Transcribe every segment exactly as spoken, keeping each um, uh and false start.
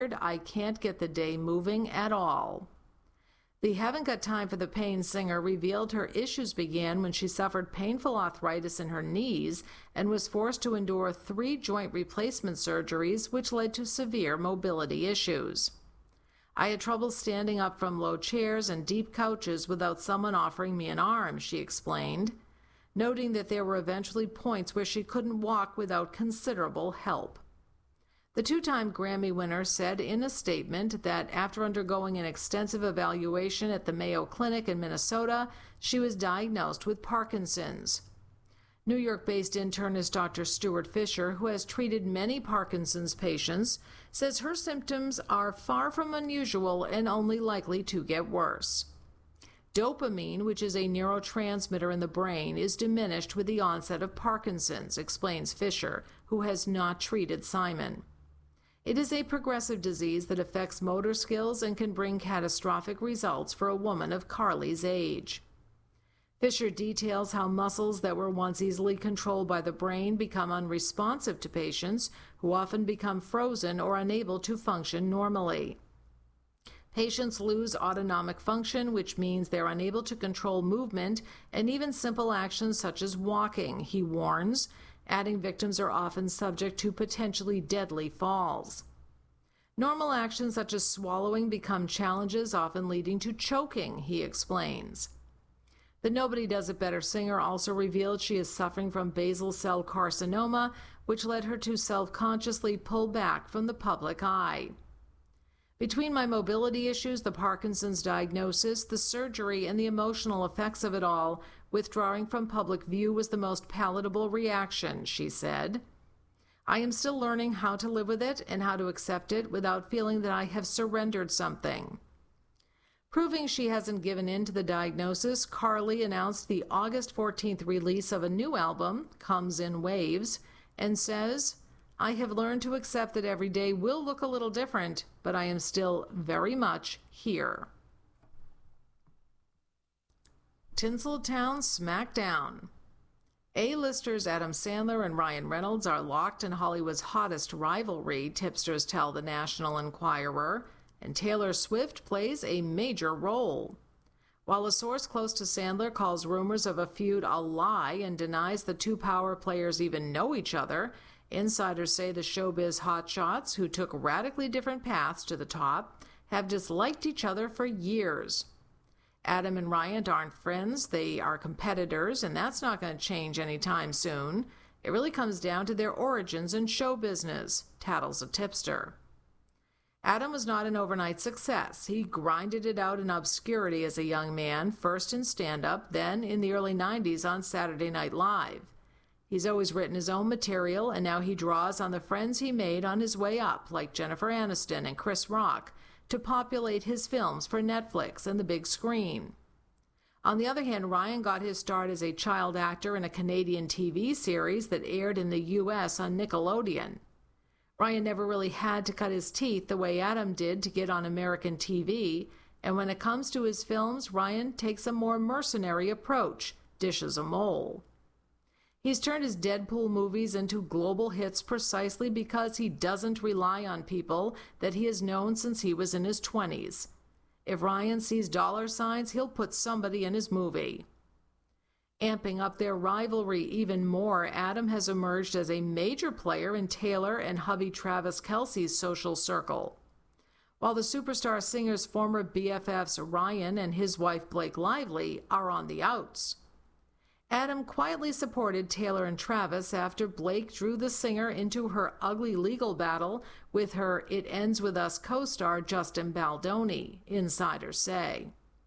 I can't get the day moving at all. The Haven't Got Time for the Pain singer revealed her issues began when she suffered painful arthritis in her knees and was forced to endure three joint replacement surgeries, which led to severe mobility issues. I had trouble standing up from low chairs and deep couches without someone offering me an arm, she explained, noting that there were eventually points where she couldn't walk without considerable help. The two-time Grammy winner said in a statement that after undergoing an extensive evaluation at the Mayo Clinic in Minnesota, she was diagnosed with Parkinson's. New York-based internist Doctor Stuart Fisher, who has treated many Parkinson's patients, says her symptoms are far from unusual and only likely to get worse. Dopamine, which is a neurotransmitter in the brain, is diminished with the onset of Parkinson's, explains Fisher, who has not treated Simon. It is a progressive disease that affects motor skills and can bring catastrophic results for a woman of Carly's age. Fisher details how muscles that were once easily controlled by the brain become unresponsive to patients, who often become frozen or unable to function normally. Patients lose autonomic function, which means they're unable to control movement and even simple actions such as walking, he warns, adding victims are often subject to potentially deadly falls. Normal actions such as swallowing become challenges, often leading to choking, he explains. The Nobody Does It Better singer also revealed she is suffering from basal cell carcinoma, which led her to self-consciously pull back from the public eye. Between my mobility issues, the Parkinson's diagnosis, the surgery, and the emotional effects of it all, withdrawing from public view was the most palatable reaction, she said. I am still learning how to live with it and how to accept it without feeling that I have surrendered something. Proving she hasn't given in to the diagnosis, Carly announced the August fourteenth release of a new album, Comes in Waves, and says, I have learned to accept that every day will look a little different, but I am still very much here. Tinseltown Smackdown. A-listers Adam Sandler and Ryan Reynolds are locked in Hollywood's hottest rivalry, tipsters tell the National Enquirer, and Taylor Swift plays a major role. While a source close to Sandler calls rumors of a feud a lie and denies the two power players even know each other, insiders say the showbiz hotshots, who took radically different paths to the top, have disliked each other for years. Adam and Ryan aren't friends, they are competitors, and that's not going to change anytime soon. It really comes down to their origins in show business, tattles a tipster. Adam was not an overnight success. He grinded it out in obscurity as a young man, first in stand-up, then in the early nineties on Saturday Night Live. He's always written his own material, and now he draws on the friends he made on his way up, like Jennifer Aniston and Chris Rock, to populate his films for Netflix and the big screen. On the other hand, Ryan got his start as a child actor in a Canadian T V series that aired in the U S on Nickelodeon. Ryan never really had to cut his teeth the way Adam did to get on American T V, and when it comes to his films, Ryan takes a more mercenary approach, dishes a mole. He's turned his Deadpool movies into global hits precisely because he doesn't rely on people that he has known since he was in his twenties. If Ryan sees dollar signs, he'll put somebody in his movie. Amping up their rivalry even more, Adam has emerged as a major player in Taylor and hubby Travis Kelce's social circle. While the superstar singer's former B F Fs Ryan and his wife Blake Lively are on the outs. Adam quietly supported Taylor and Travis after Blake drew the singer into her ugly legal battle with her It Ends With Us co-star Justin Baldoni, insiders say.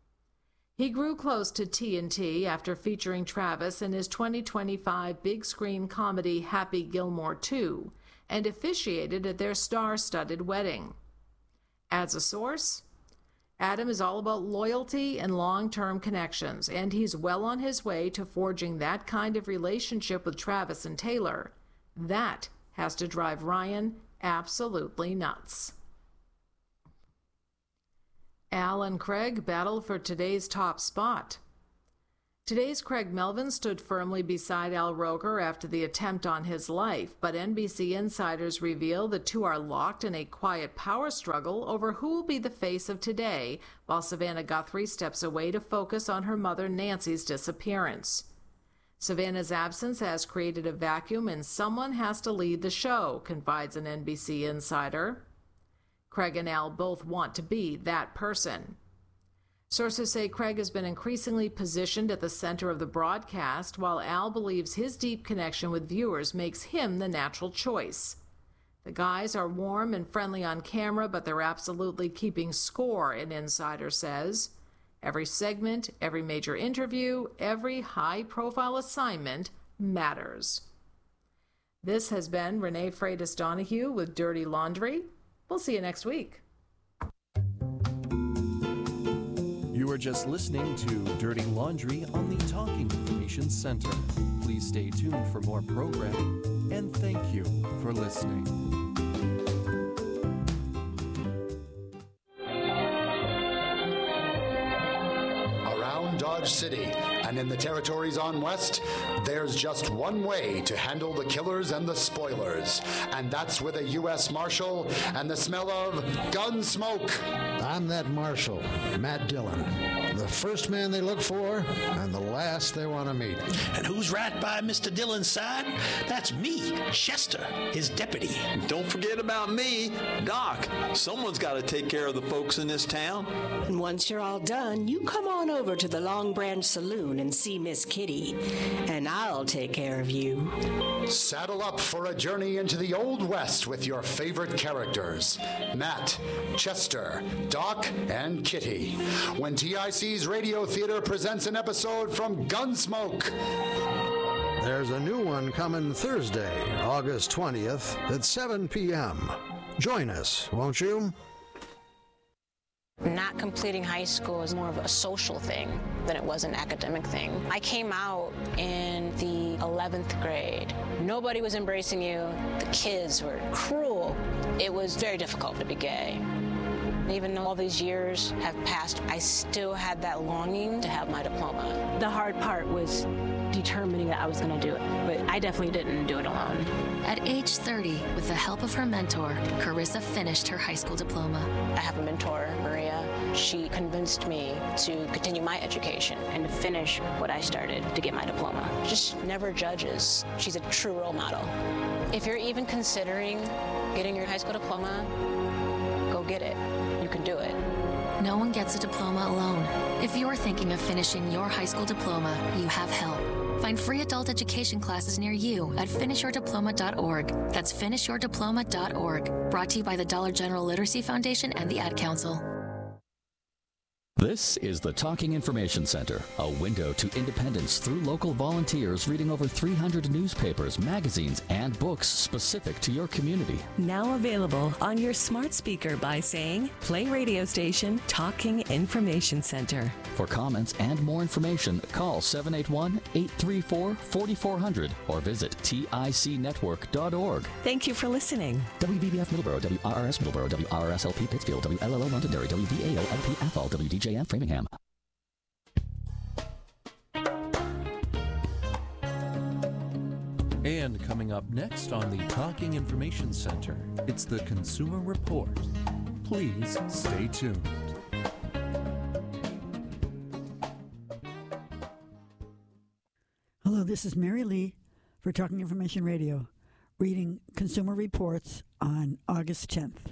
He grew close to T N T after featuring Travis in his twenty twenty-five big-screen comedy Happy Gilmore two and officiated at their star-studded wedding. As a source, Adam is all about loyalty and long-term connections, and he's well on his way to forging that kind of relationship with Travis and Taylor. That has to drive Ryan absolutely nuts. Al and Craig battle for today's top spot. Today's Craig Melvin stood firmly beside Al Roker after the attempt on his life, but N B C insiders reveal the two are locked in a quiet power struggle over who will be the face of today, while Savannah Guthrie steps away to focus on her mother Nancy's disappearance. Savannah's absence has created a vacuum and someone has to lead the show, confides an N B C insider. Craig and Al both want to be that person. Sources say Craig has been increasingly positioned at the center of the broadcast, while Al believes his deep connection with viewers makes him the natural choice. The guys are warm and friendly on camera, but they're absolutely keeping score, an insider says. Every segment, every major interview, every high-profile assignment matters. This has been Renee Freitas Donahue with Dirty Laundry. We'll see you next week. You are just listening to Dirty Laundry on the Talking Information Center. Please stay tuned for more programming, and thank you for listening. Around Dodge City and in the territories on West, there's just one way to handle the killers and the spoilers, and that's with a U S Marshal and the smell of gun smoke. I'm that Marshal, Matt Dillon. The first man they look for and the last they want to meet. And who's right by Mister Dillon's side? That's me, Chester, his deputy. Don't forget about me, Doc. Someone's got to take care of the folks in this town. And once you're all done, you come on over to the Long Branch Saloon and see Miss Kitty, and I'll take care of you. Saddle up for a journey into the Old West with your favorite characters, Matt, Chester, Doc, and Kitty, when T I C's Radio Theater presents an episode from Gunsmoke. There's a new one coming Thursday, August twentieth at seven p.m. Join us, won't you? Not completing high school is more of a social thing than it was an academic thing. I came out in the eleventh grade. Nobody was embracing you. The kids were cruel. It was very difficult to be gay. Even though all these years have passed, I still had that longing to have my diploma. The hard part was determining that I was going to do it, but I definitely didn't do it alone. At age thirty, with the help of her mentor, Carissa finished her high school diploma. I have a mentor, Maria. She convinced me to continue my education and to finish what I started to get my diploma. Just never judges. She's a true role model. If you're even considering getting your high school diploma, go get it. You can do it. No one gets a diploma alone. If you're thinking of finishing your high school diploma, you have help. Find free adult education classes near you at finish your diploma dot org. That's finish your diploma dot org. Brought to you by the Dollar General Literacy Foundation and the Ad Council. This is the Talking Information Center, a window to independence through local volunteers reading over three hundred newspapers, magazines, and books specific to your community. Now available on your smart speaker by saying, play radio station Talking Information Center. For comments and more information, call seven eight one, eight three four, four four zero zero or visit tic network dot org. Thank you for listening. W V B F Middleborough, W R R S Middleborough, W R R S L P Pittsfield, W L L O Londonderry, W V A O L P Athol, W D J M Framingham. And coming up next on the Talking Information Center, it's the Consumer Report. Please stay tuned. Hello, this is Mary Lee for Talking Information Radio, reading Consumer Reports on August tenth.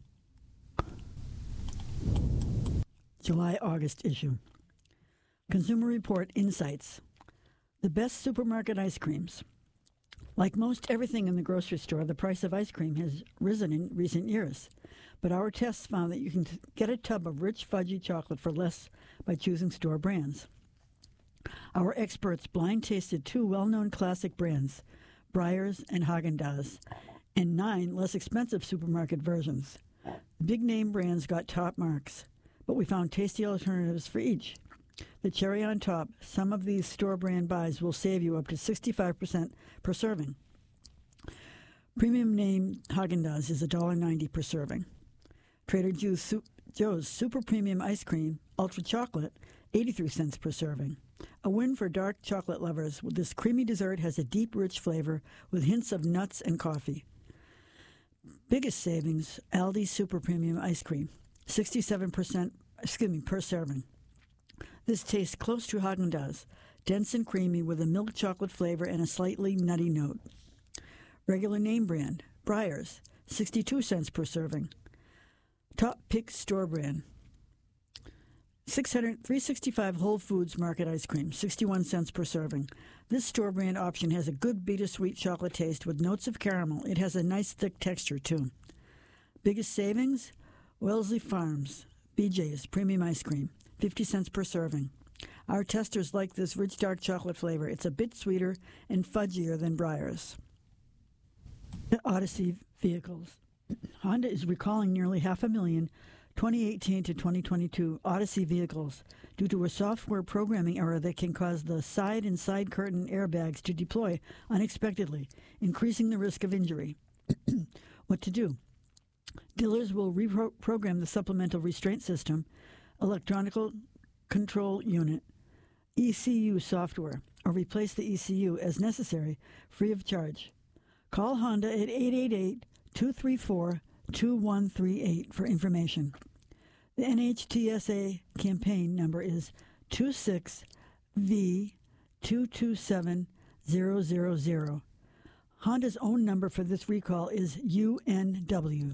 July-August issue. Consumer Report Insights. The best supermarket ice creams. Like most everything in the grocery store, the price of ice cream has risen in recent years. But our tests found that you can t- get a tub of rich, fudgy chocolate for less by choosing store brands. Our experts blind tasted two well-known classic brands, Breyers and Haagen-Dazs, and nine less expensive supermarket versions. The big-name brands got top marks, but we found tasty alternatives for each. The cherry on top, some of these store brand buys will save you up to sixty-five percent per serving. Premium name Haagen-Dazs is one dollar ninety per serving. Trader Joe's, Su- Joe's Super Premium Ice Cream, Ultra Chocolate, eighty-three cents per serving. A win for dark chocolate lovers. This creamy dessert has a deep, rich flavor with hints of nuts and coffee. Biggest savings, Aldi Super Premium Ice Cream, sixty-seven percent, excuse me, per serving. This tastes close to Haagen-Dazs, dense and creamy with a milk chocolate flavor and a slightly nutty note. Regular name brand, Breyers, sixty-two cents per serving. Top Pick store brand, six hundred, three sixty-five Whole Foods Market Ice Cream, sixty-one cents per serving. This store brand option has a good bittersweet chocolate taste with notes of caramel. It has a nice thick texture too. Biggest savings, Wellesley Farms, B J's Premium Ice Cream, fifty cents per serving. Our testers like this rich dark chocolate flavor. It's a bit sweeter and fudgier than Breyers. Odyssey vehicles. Honda is recalling nearly half a million twenty eighteen to twenty twenty-two Odyssey vehicles due to a software programming error that can cause the side and side curtain airbags to deploy unexpectedly, increasing the risk of injury. What to do? Dealers will reprogram the supplemental restraint system, electronic control unit, E C U software, or replace the E C U as necessary, free of charge. Call Honda at eight eight eight, two three four, two one three eight for information. The N H T S A campaign number is two six V two two seven zero zero zero. Honda's own number for this recall is U N W.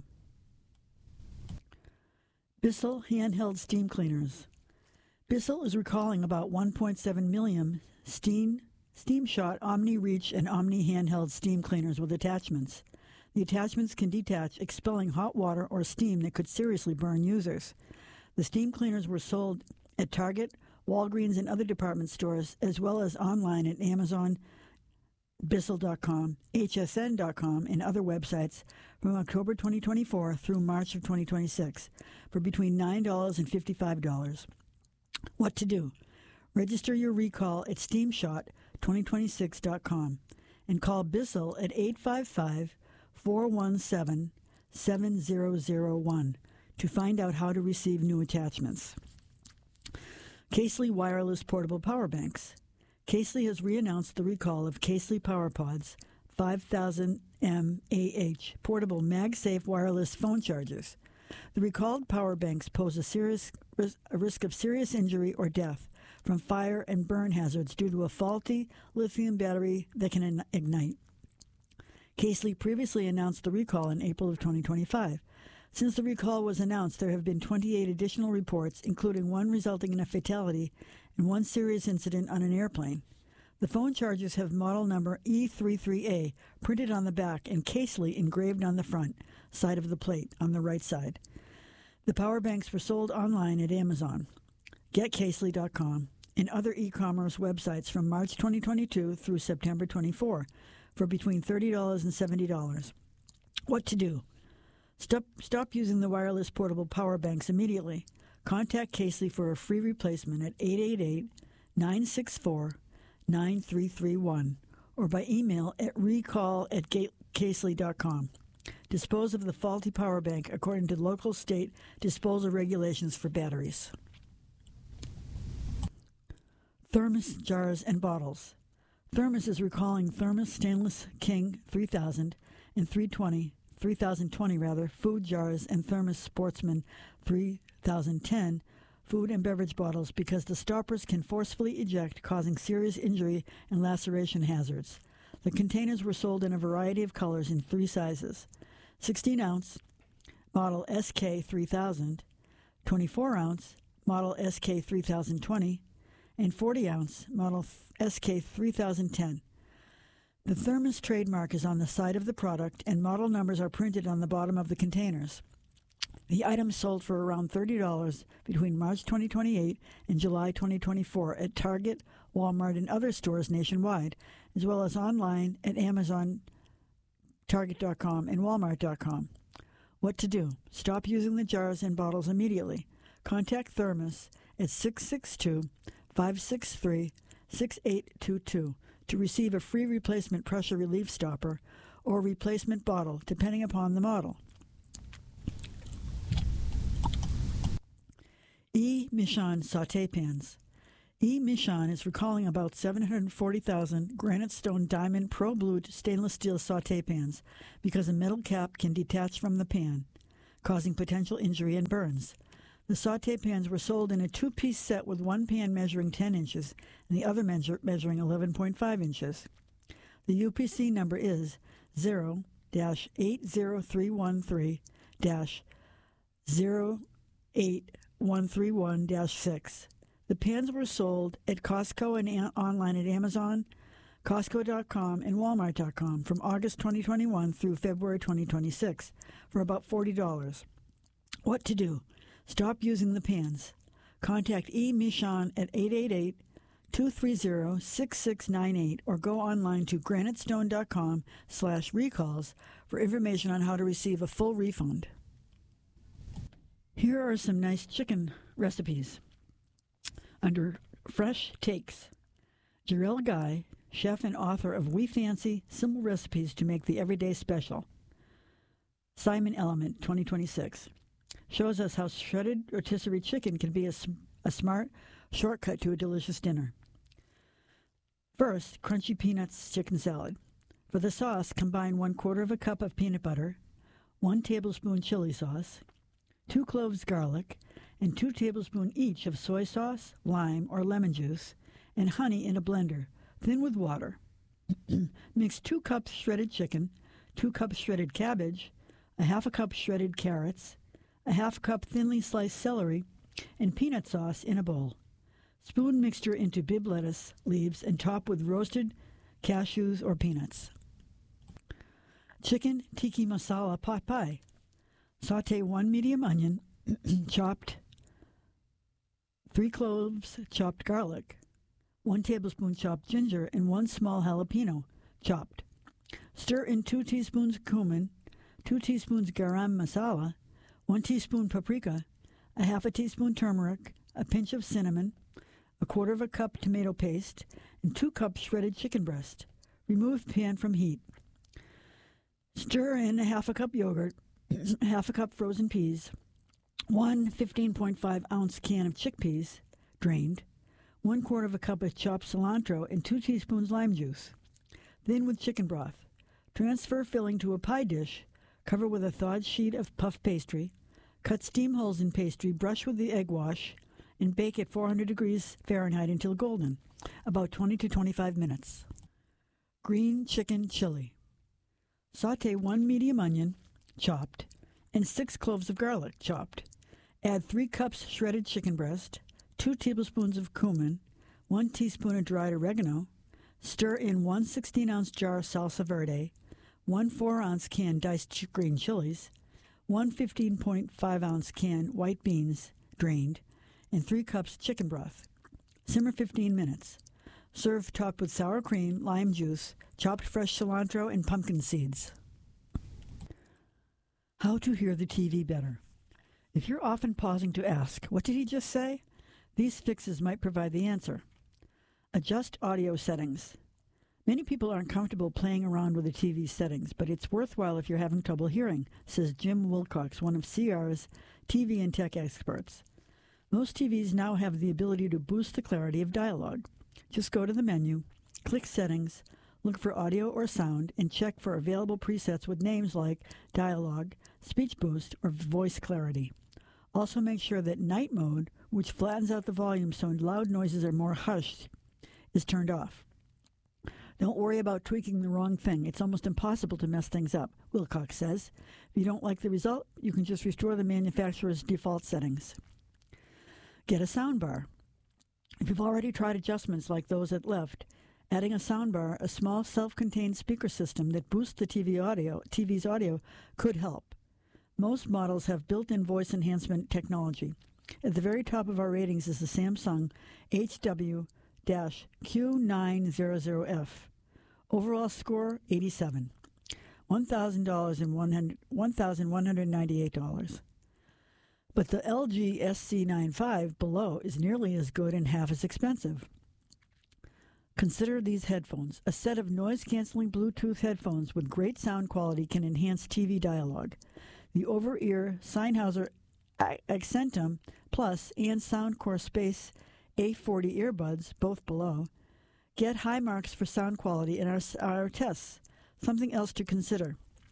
Bissell handheld steam cleaners. Bissell is recalling about one point seven million steam, steam shot Omni Reach and Omni handheld steam cleaners with attachments. The attachments can detach, expelling hot water or steam that could seriously burn users. The steam cleaners were sold at Target, Walgreens, and other department stores, as well as online at Amazon, Bissell dot com, H S N dot com, and other websites from October twenty twenty-four through March of twenty twenty-six for between nine dollars and fifty-five dollars. What to do? Register your recall at steam shot twenty twenty-six dot com and call Bissell at eight five five, four one seven, seven zero zero one to find out how to receive new attachments. Casely Wireless Portable Power Banks. Casely has reannounced the recall of Casely PowerPods five thousand milliamp hour portable MagSafe wireless phone chargers. The recalled power banks pose a serious a risk of serious injury or death from fire and burn hazards due to a faulty lithium battery that can ignite. Casely previously announced the recall in April of twenty twenty-five. Since the recall was announced, there have been twenty-eight additional reports, including one resulting in a fatality and one serious incident on an airplane. The phone chargers have model number E thirty-three A printed on the back and Casely engraved on the front side of the plate on the right side. The power banks were sold online at Amazon, get casely dot com, and other e-commerce websites from March twenty twenty-two through September twenty-fourth for between thirty dollars and seventy dollars. What to do? Stop, stop using the wireless portable power banks immediately. Contact Casely for a free replacement at eight eight eight, nine six four, nine three three one or by email at recall at casely dot com. Dispose of the faulty power bank according to local state disposal regulations for batteries. Thermos jars and bottles. Thermos is recalling Thermos Stainless King three thousand and three twenty, three thousand twenty rather, food jars and Thermos Sportsman three thousand ten food and beverage bottles because the stoppers can forcefully eject, causing serious injury and laceration hazards. The containers were sold in a variety of colors in three sizes: sixteen ounce, model S K three thousand, twenty-four ounce, model S K three thousand twenty, and forty ounce, model S K three thousand ten. The Thermos trademark is on the side of the product, and model numbers are printed on the bottom of the containers. The items sold for around thirty dollars between March twenty twenty-eight and July twenty twenty-four at Target, Walmart, and other stores nationwide, as well as online at Amazon, Target dot com, and Walmart dot com. What to do? Stop using the jars and bottles immediately. Contact Thermos at six six two, five six three, six eight two two to receive a free replacement pressure relief stopper or replacement bottle, depending upon the model. E. Michon sauté pans. E. Michon is recalling about seven hundred forty thousand granite stone diamond pro blue stainless steel saute pans because a metal cap can detach from the pan, causing potential injury and burns. The saute pans were sold in a two-piece set with one pan measuring ten inches and the other measure, measuring eleven point five inches. The U P C number is zero dash eight zero three one three dash zero eight one three one dash six. The pans were sold at Costco and a- online at Amazon, Costco dot com, and Walmart dot com from August twenty twenty-one through February twenty twenty-six for about forty dollars. What to do? Stop using the pans. Contact E. Michon at eight eight eight, two three zero, six six nine eight or go online to granitestone dot com slash recalls for information on how to receive a full refund. Here are some nice chicken recipes. Under Fresh Takes, Jarrell Guy, chef and author of We Fancy Simple Recipes to Make the Everyday Special. Simon Element, twenty twenty-six, shows us how shredded rotisserie chicken can be a, a smart shortcut to a delicious dinner. First, Crunchy Peanuts Chicken Salad. For the sauce, combine one quarter of a cup of peanut butter, one tablespoon chili sauce, two cloves garlic, and two tablespoons each of soy sauce, lime, or lemon juice, and honey in a blender, thin with water. Mix two cups shredded chicken, two cups shredded cabbage, a half a cup shredded carrots, a half cup thinly sliced celery, and peanut sauce in a bowl. Spoon mixture into Bibb lettuce leaves and top with roasted cashews or peanuts. Chicken Tiki Masala Pot Pie. Saute one medium onion, chopped, three cloves chopped garlic, one tablespoon chopped ginger, and one small jalapeno chopped. Stir in two teaspoons cumin, two teaspoons garam masala, one teaspoon paprika, a half a teaspoon turmeric, a pinch of cinnamon, a quarter of a cup tomato paste, and two cups shredded chicken breast. Remove pan from heat. Stir in a half a cup yogurt, half a cup frozen peas, one fifteen point five ounce can of chickpeas, drained, one quarter of a cup of chopped cilantro, and two teaspoons lime juice. Then with chicken broth. Transfer filling to a pie dish, cover with a thawed sheet of puff pastry, cut steam holes in pastry, brush with the egg wash, and bake at four hundred degrees Fahrenheit until golden, about twenty to twenty-five minutes. Green chicken chili. Saute one medium onion, chopped, and six cloves of garlic, chopped. Add three cups shredded chicken breast, two tablespoons of cumin, one teaspoon of dried oregano. Stir in one sixteen-ounce jar salsa verde, one four-ounce can diced green chilies, one fifteen point five ounce can white beans, drained, and three cups chicken broth. Simmer fifteen minutes. Serve topped with sour cream, lime juice, chopped fresh cilantro, and pumpkin seeds. How to hear the T V better. If you're often pausing to ask, what did he just say? These fixes might provide the answer. Adjust audio settings. Many people aren't comfortable playing around with the T V settings, but it's worthwhile if you're having trouble hearing, says Jim Wilcox, one of C R's T V and tech experts. Most T Vs now have the ability to boost the clarity of dialogue. Just go to the menu, click Settings, look for audio or sound, and check for available presets with names like Dialogue, Speech Boost, or Voice Clarity. Also make sure that Night Mode, which flattens out the volume so loud noises are more hushed, is turned off. Don't worry about tweaking the wrong thing. It's almost impossible to mess things up, Wilcox says. If you don't like the result, you can just restore the manufacturer's default settings. Get a soundbar. If you've already tried adjustments like those at left, adding a soundbar, a small self-contained speaker system that boosts the T V audio, T V's audio, could help. Most models have built-in voice enhancement technology. At the very top of our ratings is the Samsung H W Q nine hundred F. Overall score, eighty-seven. one thousand dollars and one thousand one hundred ninety-eight dollars. But the L G S C ninety-five below is nearly as good and half as expensive. Consider these headphones. A set of noise-canceling Bluetooth headphones with great sound quality can enhance T V dialogue. The over-ear Sennheiser Accentum Plus and Soundcore Space A forty earbuds, both below, get high marks for sound quality in our, our tests. Something else to consider.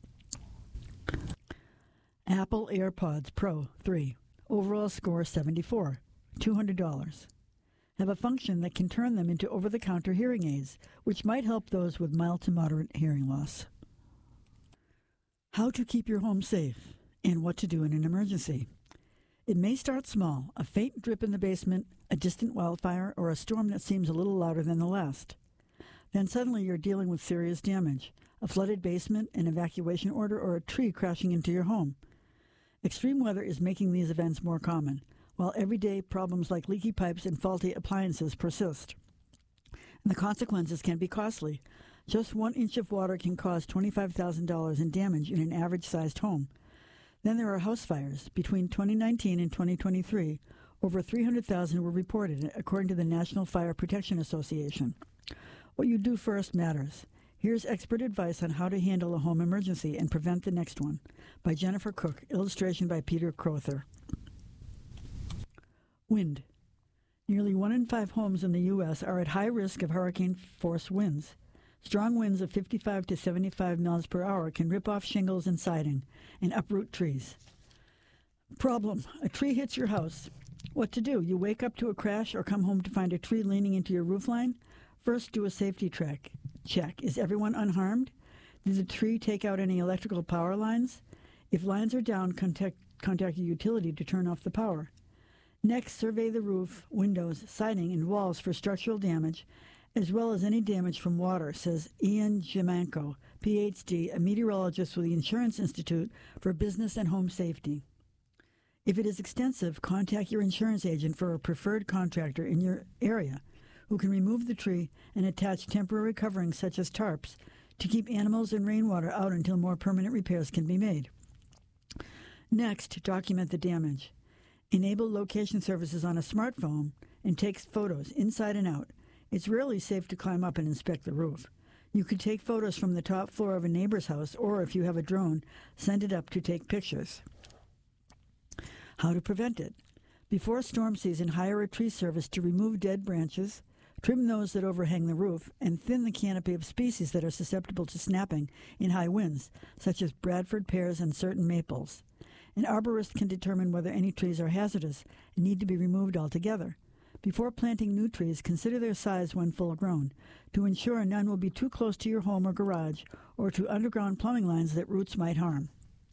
Apple AirPods Pro three, overall score seventy-four, two hundred dollars. Have a function that can turn them into over-the-counter hearing aids, which might help those with mild to moderate hearing loss. How to keep your home safe and what to do in an emergency. It may start small, a faint drip in the basement, a distant wildfire, or a storm that seems a little louder than the last. Then suddenly you're dealing with serious damage, a flooded basement, an evacuation order, or a tree crashing into your home. Extreme weather is making these events more common, while everyday problems like leaky pipes and faulty appliances persist. And the consequences can be costly. Just one inch of water can cause twenty-five thousand dollars in damage in an average-sized home. Then there are house fires. Between twenty nineteen and twenty twenty-three, over three hundred thousand were reported, according to the National Fire Protection Association. What you do first matters. Here's expert advice on how to handle a home emergency and prevent the next one, by Jennifer Cook, illustration by Peter Crowther. Wind. Nearly one in five homes in the U S are at high risk of hurricane-force winds. Strong winds of fifty-five to seventy-five miles per hour can rip off shingles and siding and uproot trees. Problem. A tree hits your house. What to do? You wake up to a crash or come home to find a tree leaning into your roofline? First, do a safety check. Check. Is everyone unharmed? Did the tree take out any electrical power lines? If lines are down, contact, contact your utility to turn off the power. Next, survey the roof, windows, siding, and walls for structural damage, as well as any damage from water, says Ian Jamanko, P H D, a meteorologist with the Insurance Institute for Business and Home Safety. If it is extensive, contact your insurance agent for a preferred contractor in your area who can remove the tree and attach temporary coverings such as tarps to keep animals and rainwater out until more permanent repairs can be made. Next, document the damage. Enable location services on a smartphone and take photos inside and out. It's rarely safe to climb up and inspect the roof. You could take photos from the top floor of a neighbor's house, or if you have a drone, send it up to take pictures. How to prevent it. Before storm season, hire a tree service to remove dead branches, trim those that overhang the roof, and thin the canopy of species that are susceptible to snapping in high winds, such as Bradford pears and certain maples. An arborist can determine whether any trees are hazardous and need to be removed altogether. Before planting new trees, consider their size when full grown, to ensure none will be too close to your home or garage or to underground plumbing lines that roots might harm.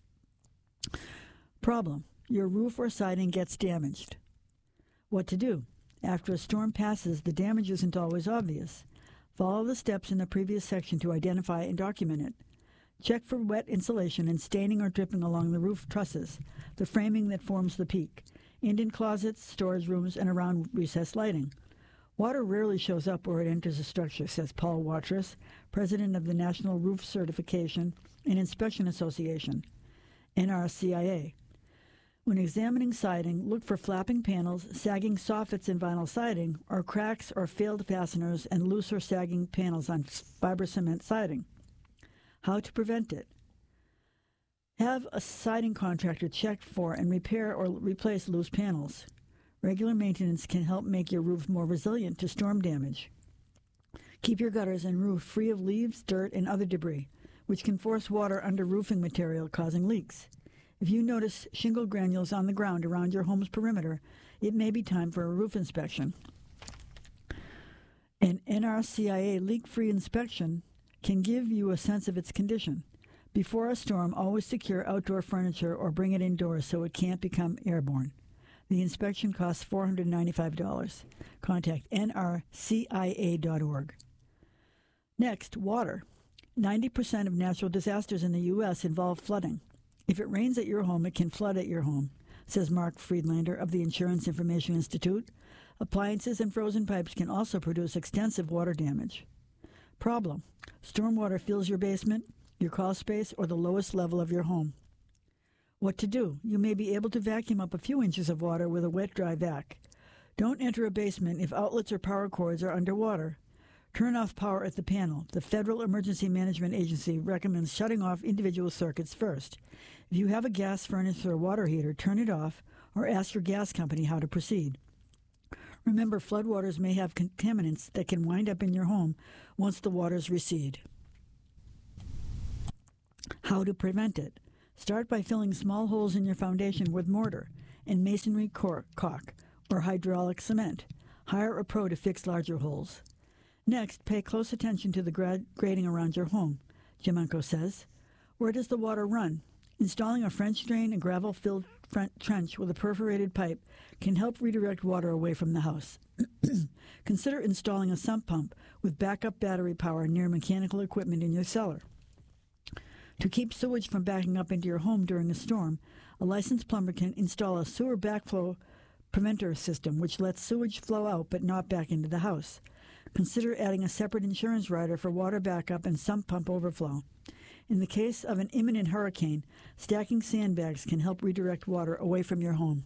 Problem. Your roof or siding gets damaged. What to do? After a storm passes, the damage isn't always obvious. Follow the steps in the previous section to identify and document it. Check for wet insulation and staining or dripping along the roof trusses, the framing that forms the peak, and in closets, storage rooms, and around recessed lighting. Water rarely shows up where it enters a structure, says Paul Watrous, president of the National Roof Certification and Inspection Association, N R C I A. When examining siding, look for flapping panels, sagging soffits in vinyl siding, or cracks or failed fasteners and loose or sagging panels on fiber cement siding. How to prevent it. Have a siding contractor check for and repair or replace loose panels. Regular maintenance can help make your roof more resilient to storm damage. Keep your gutters and roof free of leaves, dirt, and other debris, which can force water under roofing material, causing leaks. If you notice shingle granules on the ground around your home's perimeter, it may be time for a roof inspection. An N R C I A leak-free inspection can give you a sense of its condition. Before a storm, always secure outdoor furniture or bring it indoors so it can't become airborne. The inspection costs four hundred ninety-five dollars. Contact N R C I A dot org. Next, water. ninety percent of natural disasters in the U S involve flooding. If it rains at your home, it can flood at your home, says Mark Friedlander of the Insurance Information Institute. Appliances and frozen pipes can also produce extensive water damage. Problem. Stormwater fills your basement, your crawl space, or the lowest level of your home. What to do? You may be able to vacuum up a few inches of water with a wet, dry vac. Don't enter a basement if outlets or power cords are underwater. Turn off power at the panel. The Federal Emergency Management Agency recommends shutting off individual circuits first. If you have a gas furnace or a water heater, turn it off or ask your gas company how to proceed. Remember, floodwaters may have contaminants that can wind up in your home once the waters recede. How to prevent it? Start by filling small holes in your foundation with mortar and masonry cork, caulk or hydraulic cement. Hire a pro to fix larger holes. Next, pay close attention to the grad- grading around your home, Jemenko says. Where does the water run? Installing a French drain and gravel-filled front trench with a perforated pipe can help redirect water away from the house. Consider installing a sump pump with backup battery power near mechanical equipment in your cellar. To keep sewage from backing up into your home during a storm, a licensed plumber can install a sewer backflow preventer system which lets sewage flow out but not back into the house. Consider adding a separate insurance rider for water backup and sump pump overflow. In the case of an imminent hurricane, stacking sandbags can help redirect water away from your home.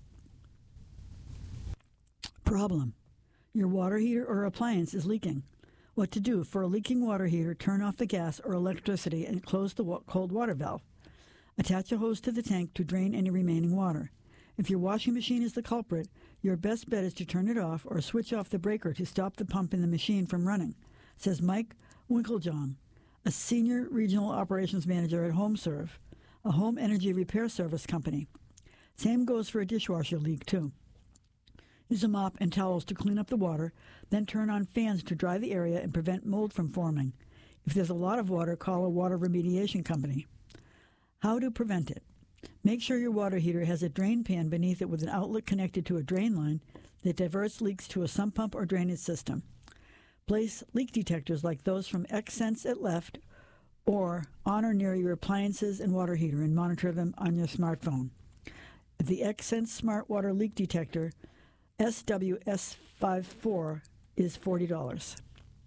Problem: your water heater or appliance is leaking. What to do? For a leaking water heater, turn off the gas or electricity and close the wa- cold water valve. Attach a hose to the tank to drain any remaining water. If your washing machine is the culprit, your best bet is to turn it off or switch off the breaker to stop the pump in the machine from running, says Mike Winkeljong, a senior regional operations manager at HomeServe, a home energy repair service company. Same goes for a dishwasher leak, too. Use a mop and towels to clean up the water, then turn on fans to dry the area and prevent mold from forming. If there's a lot of water, call a water remediation company. How to prevent it? Make sure your water heater has a drain pan beneath it with an outlet connected to a drain line that diverts leaks to a sump pump or drainage system. Place leak detectors like those from Xsense at Left or on or near your appliances and water heater and monitor them on your smartphone. The Xsense Smart Water Leak Detector S W S fifty-four is forty dollars.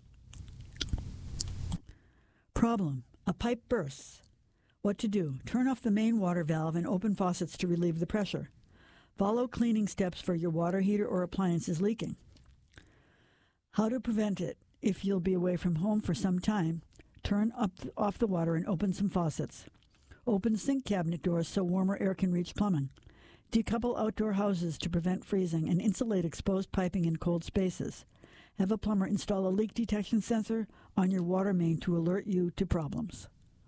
Problem: a pipe bursts. What to do? Turn off the main water valve and open faucets to relieve the pressure. Follow cleaning steps for your water heater or appliance is leaking. How to prevent it? If you'll be away from home for some time, turn up off the water and open some faucets. Open sink cabinet doors so warmer air can reach plumbing. Decouple outdoor houses to prevent freezing and insulate exposed piping in cold spaces. Have a plumber install a leak detection sensor on your water main to alert you to problems.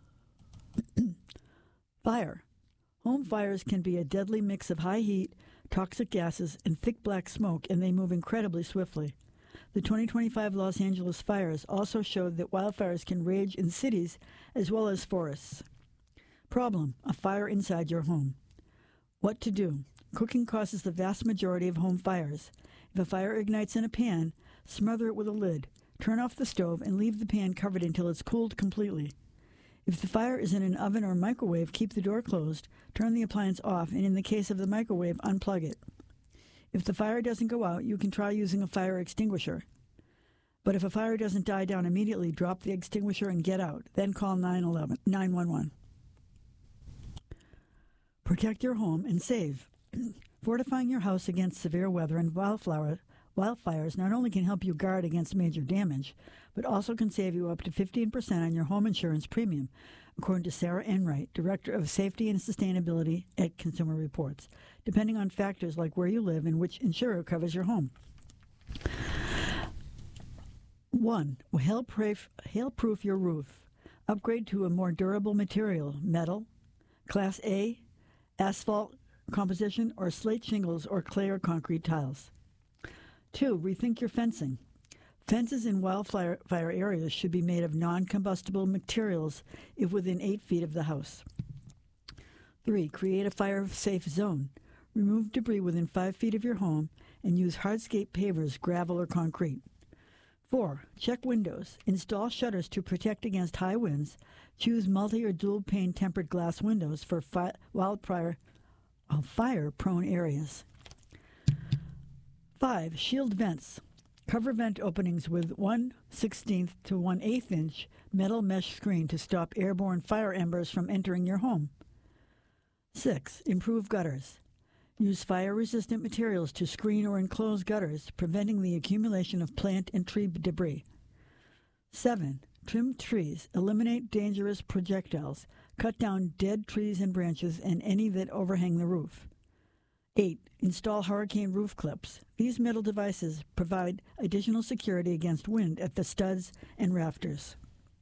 Fire. Home fires can be a deadly mix of high heat, toxic gases, and thick black smoke, and they move incredibly swiftly. The twenty twenty-five Los Angeles fires also showed that wildfires can rage in cities as well as forests. Problem: a fire inside your home. What to do? Cooking causes the vast majority of home fires. If a fire ignites in a pan, smother it with a lid. Turn off the stove and leave the pan covered until it's cooled completely. If the fire is in an oven or microwave, keep the door closed, turn the appliance off, and in the case of the microwave, unplug it. If the fire doesn't go out, you can try using a fire extinguisher. But if a fire doesn't die down immediately, drop the extinguisher and get out. Then call nine one one. Protect your home and save. Fortifying your house against severe weather and wildflower, wildfires not only can help you guard against major damage, but also can save you up to fifteen percent on your home insurance premium, according to Sarah Enright, Director of Safety and Sustainability at Consumer Reports, depending on factors like where you live and which insurer covers your home. One, hail-proof, hail-proof your roof. Upgrade to a more durable material, metal, Class A, asphalt composition, or slate shingles or clay or concrete tiles. Two, rethink your fencing. Fences in wildfire fire areas should be made of non-combustible materials if within eight feet of the house. Three, create a fire-safe zone. Remove debris within five feet of your home and use hardscape pavers, gravel, or concrete. Four, check windows. Install shutters to protect against high winds. Choose multi- or dual-pane tempered glass windows for fi- wildfire, uh, fire-prone areas. Five, shield vents. Cover vent openings with one sixteenth to one eighth inch metal mesh screen to stop airborne fire embers from entering your home. Six, improve gutters. Use fire-resistant materials to screen or enclose gutters, preventing the accumulation of plant and tree debris. Seven, trim trees. Eliminate dangerous projectiles. Cut down dead trees and branches and any that overhang the roof. Eight, install hurricane roof clips. These metal devices provide additional security against wind at the studs and rafters.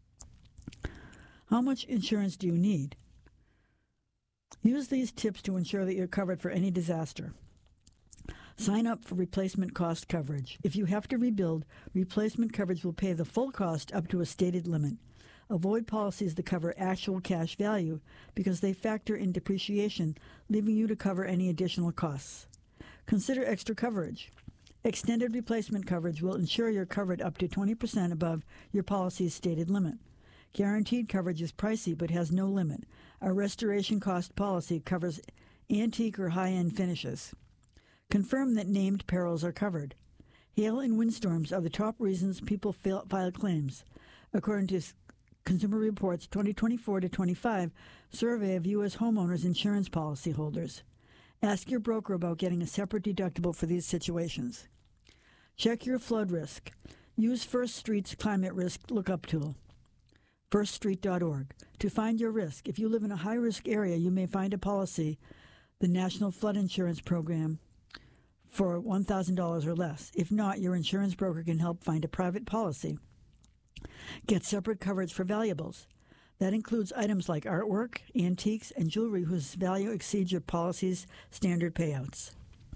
How much insurance do you need? Use these tips to ensure that you're covered for any disaster. Sign up for replacement cost coverage. If you have to rebuild, replacement coverage will pay the full cost up to a stated limit. Avoid policies that cover actual cash value because they factor in depreciation, leaving you to cover any additional costs. Consider extra coverage. Extended replacement coverage will ensure you're covered up to twenty percent above your policy's stated limit. Guaranteed coverage is pricey but has no limit. A restoration cost policy covers antique or high-end finishes. Confirm that named perils are covered. Hail and windstorms are the top reasons people file claims. According to Consumer Reports twenty twenty-four to twenty-five survey of U S homeowners insurance policyholders. Ask your broker about getting a separate deductible for these situations. Check your flood risk. Use First Street's climate risk lookup tool, first street dot org, to find your risk. If you live in a high-risk area, you may find a policy, the National Flood Insurance Program, for one thousand dollars or less. If not, your insurance broker can help find a private policy. Get separate coverage for valuables. That includes items like artwork, antiques, and jewelry whose value exceeds your policy's standard payouts.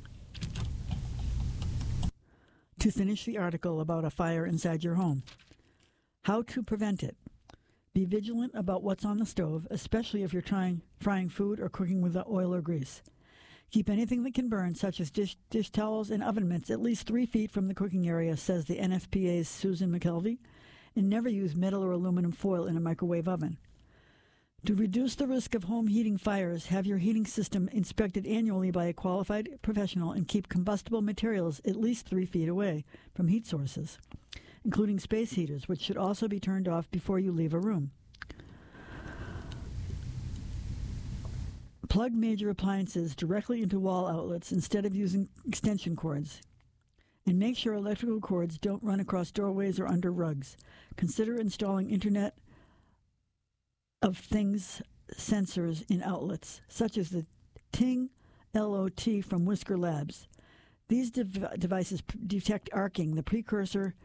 To finish the article about a fire inside your home. How to prevent it. Be vigilant about what's on the stove, especially if you're trying frying food or cooking with oil or grease. Keep anything that can burn, such as dish, dish towels and oven mitts, at least three feet from the cooking area, says the N F P A's Susan McKelvey. And never use metal or aluminum foil in a microwave oven. To reduce the risk of home heating fires, have your heating system inspected annually by a qualified professional and keep combustible materials at least three feet away from heat sources, including space heaters, which should also be turned off before you leave a room. Plug major appliances directly into wall outlets instead of using extension cords. And make sure electrical cords don't run across doorways or under rugs. Consider installing Internet of Things sensors in outlets, such as the Ting L O T from Whisker Labs. These dev- devices p- detect arcing, the precursor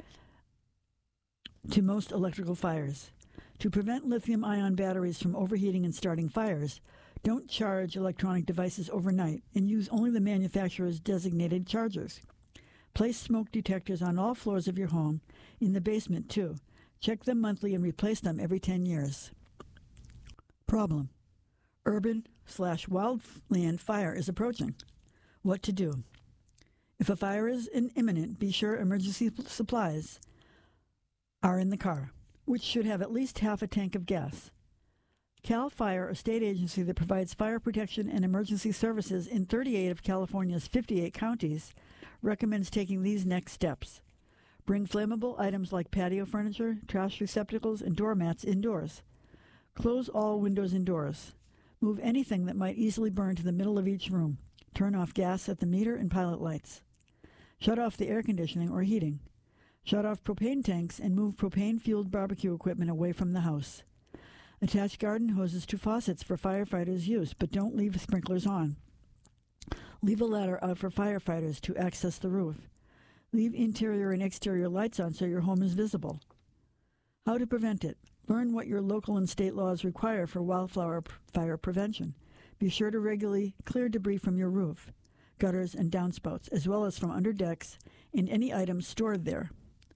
to most electrical fires. To prevent lithium-ion batteries from overheating and starting fires, don't charge electronic devices overnight and use only the manufacturer's designated chargers. Place smoke detectors on all floors of your home, in the basement too. Check them monthly and replace them every ten years. Problem. Urban slash wildland fire is approaching. What to do? If a fire is imminent, be sure emergency supplies are in the car, which should have at least half a tank of gas. CAL FIRE, a state agency that provides fire protection and emergency services in thirty-eight of California's fifty-eight counties, recommends taking these next steps. Bring flammable items like patio furniture, trash receptacles, and doormats indoors. Close all windows and doors. Move anything that might easily burn to the middle of each room. Turn off gas at the meter and pilot lights. Shut off the air conditioning or heating. Shut off propane tanks and move propane-fueled barbecue equipment away from the house. Attach garden hoses to faucets for firefighters' use, but don't leave sprinklers on. Leave a ladder out for firefighters to access the roof. Leave interior and exterior lights on so your home is visible. How to prevent it. Learn what your local and state laws require for wildfire fire prevention. Be sure to regularly clear debris from your roof, gutters, and downspouts, as well as from under decks and any items stored there.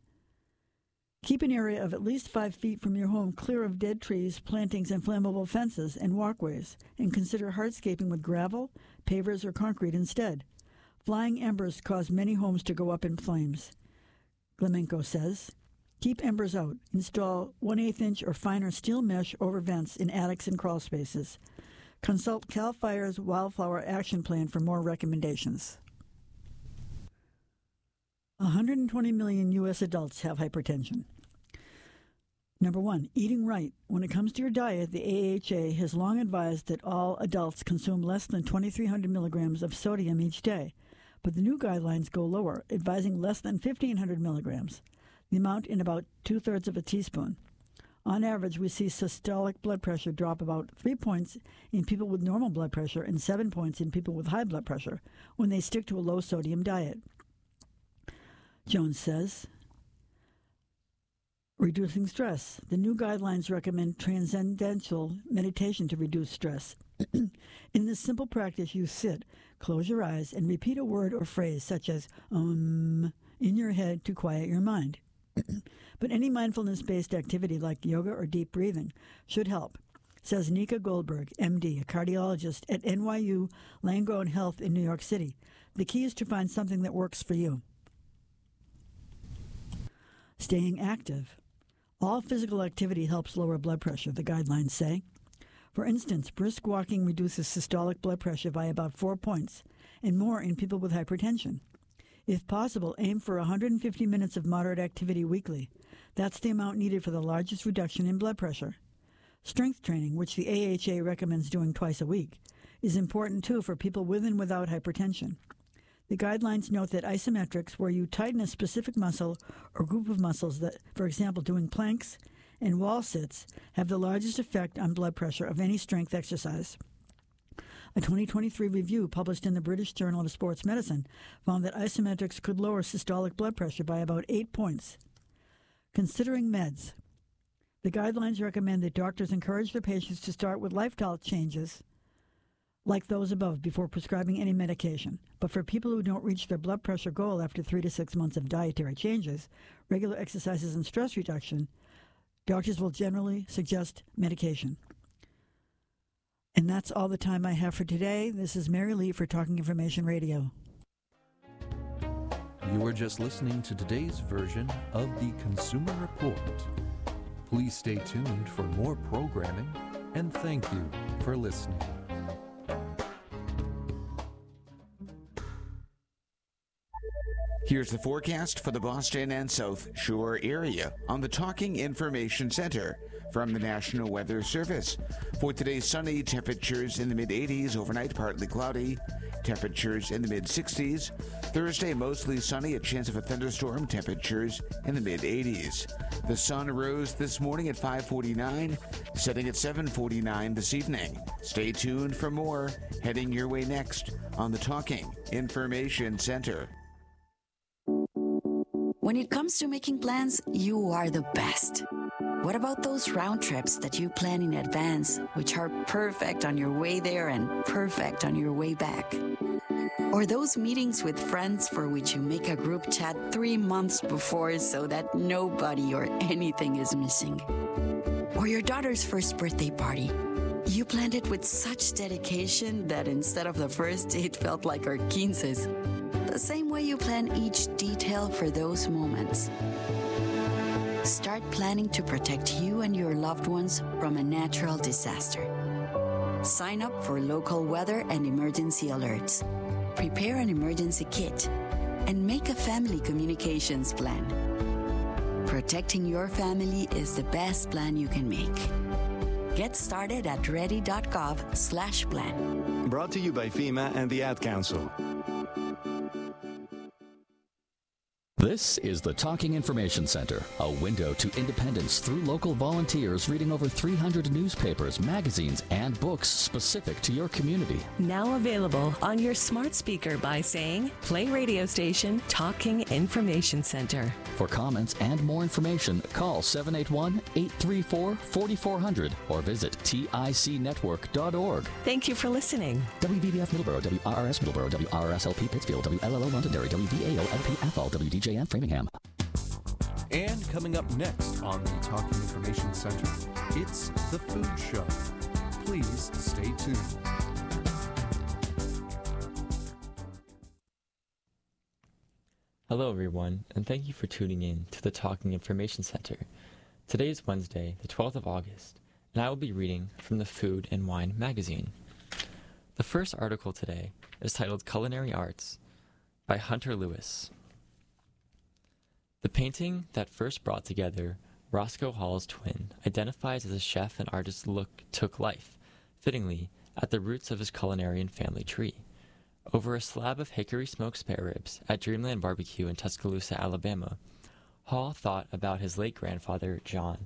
Keep an area of at least five feet from your home clear of dead trees, plantings, and flammable fences and walkways, and consider hardscaping with gravel, pavers, or concrete instead. Flying embers cause many homes to go up in flames. Glemenko says, keep embers out. Install one eighth inch or finer steel mesh over vents in attics and crawl spaces. Consult CAL FIRE's Wildflower Action Plan for more recommendations. one hundred twenty million U S adults have hypertension. Number one, eating right. When it comes to your diet, the A H A has long advised that all adults consume less than twenty-three hundred milligrams of sodium each day, but the new guidelines go lower, advising less than fifteen hundred milligrams, the amount in about two-thirds of a teaspoon. On average, we see systolic blood pressure drop about three points in people with normal blood pressure and seven points in people with high blood pressure when they stick to a low-sodium diet. Jones says, reducing stress. The new guidelines recommend transcendental meditation to reduce stress. In this simple practice, you sit, close your eyes, and repeat a word or phrase such as um in your head to quiet your mind. But any mindfulness-based activity like yoga or deep breathing should help, says Nika Goldberg, M D, a cardiologist at N Y U Langone Health in New York City. The key is to find something that works for you. Staying active. All physical activity helps lower blood pressure, the guidelines say. For instance, brisk walking reduces systolic blood pressure by about four points, and more in people with hypertension. If possible, aim for one hundred fifty minutes of moderate activity weekly. That's the amount needed for the largest reduction in blood pressure. Strength training, which the A H A recommends doing twice a week, is important too for people with and without hypertension. The guidelines note that isometrics, where you tighten a specific muscle or group of muscles, that, for example, doing planks and wall sits, have the largest effect on blood pressure of any strength exercise. A twenty twenty-three review published in the British Journal of Sports Medicine found that isometrics could lower systolic blood pressure by about eight points. Considering meds. The guidelines recommend that doctors encourage their patients to start with lifestyle changes like those above before prescribing any medication. But for people who don't reach their blood pressure goal after three to six months of dietary changes, regular exercises, and stress reduction, doctors will generally suggest medication. And that's all the time I have for today. This is Mary Lee for Talking Information Radio. You were just listening to today's version of the Consumer Report. Please stay tuned for more programming, and thank you for listening. Here's the forecast for the Boston and South Shore area on the Talking Information Center from the National Weather Service. For today, sunny, temperatures in the mid-eighties, overnight partly cloudy, temperatures in the mid-sixties. Thursday, mostly sunny, a chance of a thunderstorm, temperatures in the mid-eighties. The sun rose this morning at five forty-nine, setting at seven forty-nine this evening. Stay tuned for more, heading your way next on the Talking Information Center. When it comes to making plans, you are the best. What about those round trips that you plan in advance, which are perfect on your way there and perfect on your way back? Or those meetings with friends for which you make a group chat three months before so that nobody or anything is missing? Or your daughter's first birthday party. You planned it with such dedication that instead of the first, it felt like our quinces. The same way you plan each detail for those moments. Start planning to protect you and your loved ones from a natural disaster. Sign up for local weather and emergency alerts. Prepare an emergency kit and make a family communications plan. Protecting your family is the best plan you can make. Get started at ready.gov slash plan. Brought to you by FEMA and the Ad Council. This is the Talking Information Center, a window to independence through local volunteers reading over three hundred newspapers, magazines, and books specific to your community. Now available on your smart speaker by saying, play radio station Talking Information Center. For comments and more information, call seven eight one, eight three four, four four zero zero or visit T I C network dot org. Thank you for listening. W V B F Middleborough, W R R S Middleborough, W R R S L P Pittsfield, W L L O Londonderry, W V A O L P Athol, W D J N Framingham. And coming up next on the Talking Information Center, it's The Food Show. Please stay tuned. Hello everyone, and thank you for tuning in to the Talking Information Center. Today is Wednesday, the twelfth of August, and I will be reading from the Food and Wine magazine. The first article today is titled Culinary Arts by Hunter Lewis. The painting that first brought together Roscoe Hall's twin identifies as a chef and artist look took life, fittingly, at the roots of his culinary and family tree. Over a slab of hickory smoked spare ribs at Dreamland Barbecue in Tuscaloosa, Alabama, Hall thought about his late grandfather, John,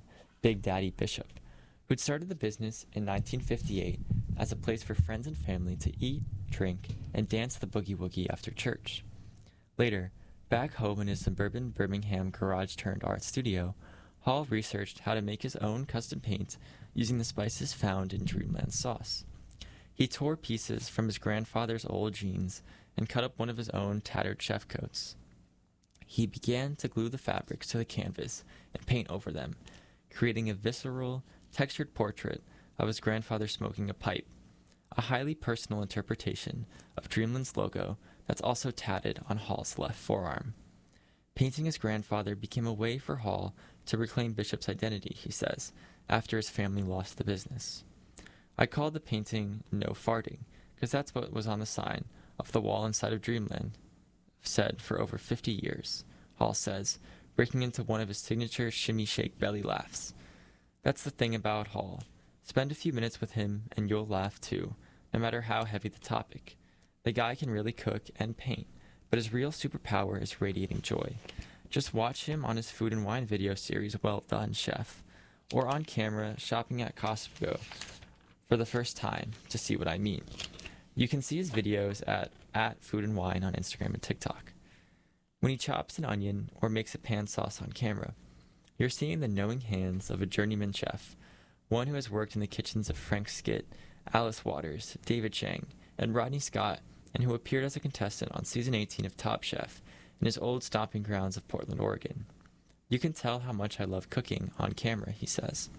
Big Daddy Bishop, who'd started the business in nineteen fifty-eight as a place for friends and family to eat, drink, and dance the boogie-woogie after church. Later, back home in his suburban Birmingham garage-turned-art studio, Hall researched how to make his own custom paint using the spices found in Dreamland sauce. He tore pieces from his grandfather's old jeans and cut up one of his own tattered chef coats. He began to glue the fabrics to the canvas and paint over them, creating a visceral, textured portrait of his grandfather smoking a pipe, a highly personal interpretation of Dreamland's logo that's also tatted on Hall's left forearm. Painting his grandfather became a way for Hall to reclaim Bishop's identity, he says, after his family lost the business. I called the painting No Farting, because that's what was on the sign of the wall inside of Dreamland, said for over fifty years, Hall says, breaking into one of his signature shimmy shake belly laughs. That's the thing about Hall. Spend a few minutes with him and you'll laugh too, no matter how heavy the topic. The guy can really cook and paint, but his real superpower is radiating joy. Just watch him on his food and wine video series, Well Done, Chef, or on camera shopping at Costco for the first time to see what I mean. You can see his videos at, at Food and Wine on Instagram and TikTok. When he chops an onion or makes a pan sauce on camera, you're seeing the knowing hands of a journeyman chef, one who has worked in the kitchens of Frank Skitt, Alice Waters, David Chang, and Rodney Scott, and who appeared as a contestant on season eighteen of Top Chef in his old stomping grounds of Portland, Oregon. You can tell how much I love cooking on camera, he says.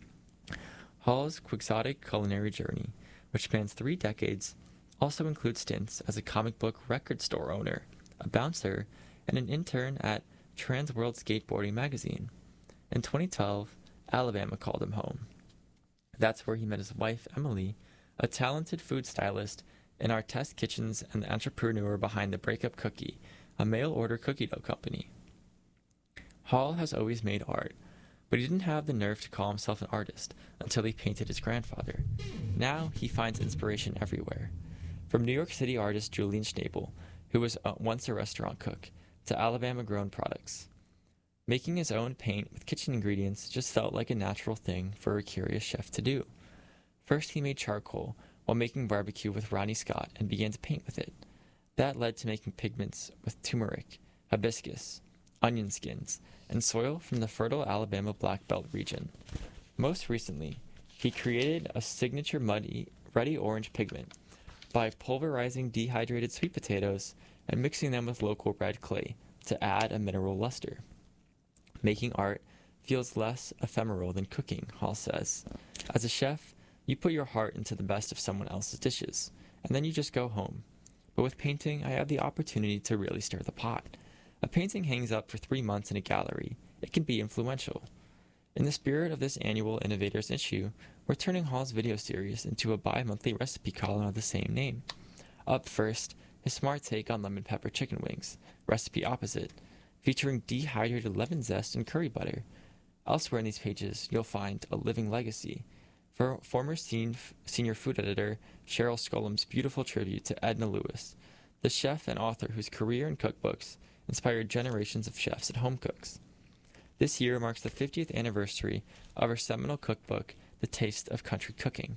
Hall's quixotic culinary journey, which spans three decades, also includes stints as a comic book record store owner, a bouncer, and an intern at Trans World Skateboarding magazine. In twenty twelve, Alabama called him home. That's where he met his wife, Emily, a talented food stylist in our test kitchens and the entrepreneur behind the Breakup Cookie, a mail-order cookie dough company. Hall has always made art, but he didn't have the nerve to call himself an artist until he painted his grandfather. Now he finds inspiration everywhere. From New York City artist Julian Schnabel, who was once a restaurant cook, to Alabama-grown products. Making his own paint with kitchen ingredients just felt like a natural thing for a curious chef to do. First he made charcoal while making barbecue with Ronnie Scott and began to paint with it. That led to making pigments with turmeric, hibiscus, onion skins, and soil from the fertile Alabama Black Belt region. Most recently, he created a signature muddy, ruddy orange pigment by pulverizing dehydrated sweet potatoes and mixing them with local red clay to add a mineral luster. Making art feels less ephemeral than cooking, Hall says. As a chef, you put your heart into the best of someone else's dishes, and then you just go home. But with painting, I have the opportunity to really stir the pot. A painting hangs up for three months in a gallery. It can be influential. In the spirit of this annual Innovators issue, we're turning Hall's video series into a bi-monthly recipe column of the same name. Up first, his smart take on lemon pepper chicken wings, recipe opposite, featuring dehydrated lemon zest and curry butter. Elsewhere in these pages, you'll find a living legacy, for former sen- senior food editor Cheryl Scullum's beautiful tribute to Edna Lewis, the chef and author whose career and cookbooks inspired generations of chefs and home cooks. This year marks the fiftieth anniversary of her seminal cookbook, The Taste of Country Cooking.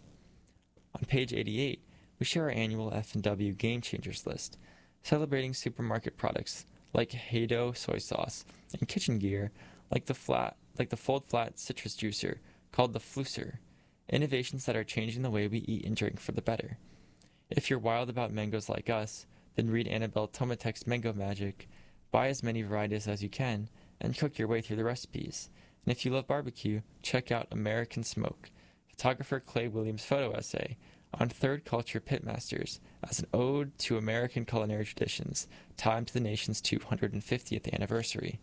On page eighty-eight, we share our annual F and W Game Changers list, celebrating supermarket products like Haydo soy sauce and kitchen gear like the flat, like the fold flat citrus juicer called the Flusser, innovations that are changing the way we eat and drink for the better. If you're wild about mangoes like us, then read Annabelle Tomatek's Mango Magic, buy as many varieties as you can, and cook your way through the recipes. And if you love barbecue, check out American Smoke, photographer Clay Williams' photo essay on Third Culture Pitmasters as an ode to American culinary traditions timed to the nation's two hundred fiftieth anniversary.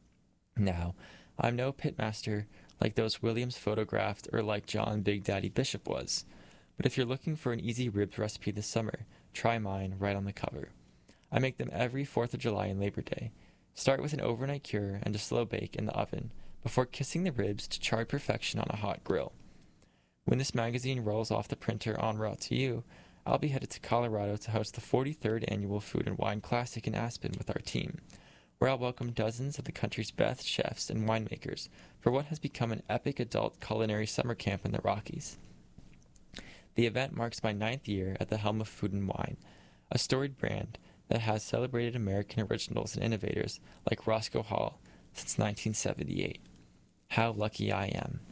Now, I'm no pitmaster like those Williams photographed or like John Big Daddy Bishop was, but if you're looking for an easy ribs recipe this summer, try mine right on the cover. I make them every fourth of July and Labor Day. Start with an overnight cure and a slow bake in the oven before kissing the ribs to charred perfection on a hot grill. When this magazine rolls off the printer en route to you, I'll be headed to Colorado to host the forty-third Annual Food and Wine Classic in Aspen with our team, where I'll welcome dozens of the country's best chefs and winemakers for what has become an epic adult culinary summer camp in the Rockies. The event marks my ninth year at the helm of Food and Wine, a storied brand that has celebrated American originals and innovators like Roscoe Hall since nineteen seventy-eight. How lucky I am.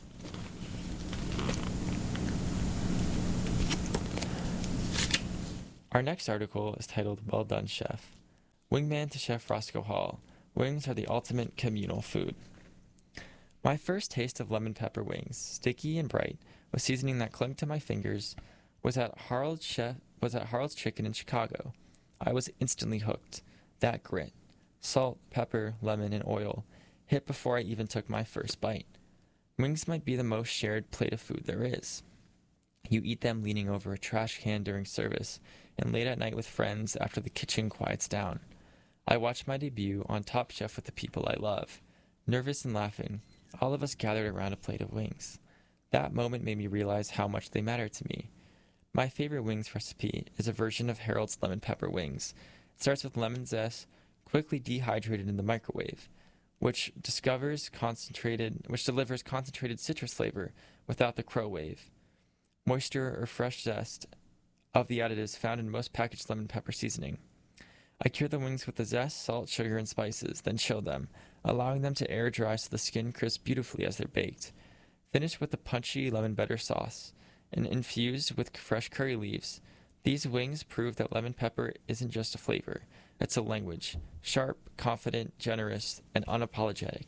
Our next article is titled Well Done, Chef. Wingman to Chef Roscoe Hall. Wings are the ultimate communal food. My first taste of lemon pepper wings, sticky and bright, with seasoning that clung to my fingers, was at Harold's Chef was at Harold's Chicken in Chicago. I was instantly hooked. That grit, salt, pepper, lemon, and oil, hit before I even took my first bite. Wings might be the most shared plate of food there is. You eat them leaning over a trash can during service, and late at night with friends after the kitchen quiets down. I watched my debut on Top Chef with the people I love. Nervous and laughing, all of us gathered around a plate of wings. That moment made me realize how much they matter to me. My favorite wings recipe is a version of Harold's lemon pepper wings. It starts with lemon zest, quickly dehydrated in the microwave, which discovers concentrated, which delivers concentrated citrus flavor without the crow wave. Moisture or fresh zest of the additives found in most packaged lemon pepper seasoning. I cure the wings with the zest, salt, sugar, and spices, then chill them, allowing them to air dry so the skin crisps beautifully as they're baked. Finish with a punchy lemon butter sauce, and infused with fresh curry leaves. These wings prove that lemon pepper isn't just a flavor, it's a language. Sharp, confident, generous, and unapologetic.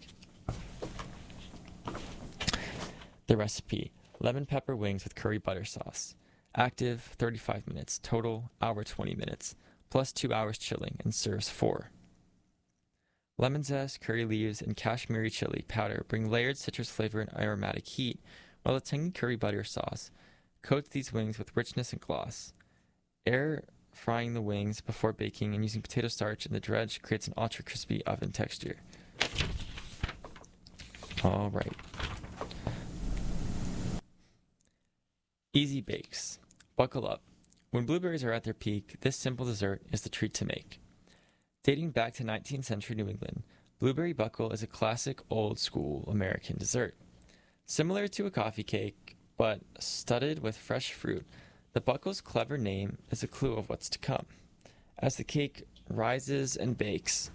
The recipe: lemon pepper wings with curry butter sauce. Active, thirty-five minutes. Total, hour twenty minutes. Plus two hours chilling, and serves four. Lemon zest, curry leaves, and Kashmiri chili powder bring layered citrus flavor and aromatic heat, while the tangy curry butter sauce coats these wings with richness and gloss. Air frying the wings before baking and using potato starch in the dredge creates an ultra crispy oven texture. All right. Easy bakes. Buckle up. When blueberries are at their peak, this simple dessert is the treat to make. Dating back to nineteenth century New England, blueberry buckle is a classic old-school American dessert. Similar to a coffee cake, but studded with fresh fruit, the buckle's clever name is a clue of what's to come. As the cake rises and bakes,